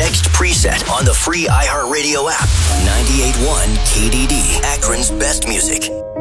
next preset on the free iHeartRadio app. 98.1 KDD, Akron's best music.